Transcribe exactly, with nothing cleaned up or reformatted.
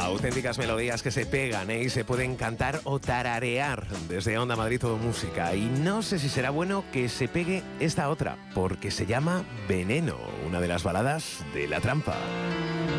Auténticas melodías que se pegan, ¿eh? Y se pueden cantar o tararear desde Onda Madrid Todo Música. Y no sé si será bueno que se pegue esta otra, porque se llama Veneno, una de las baladas de La Trampa.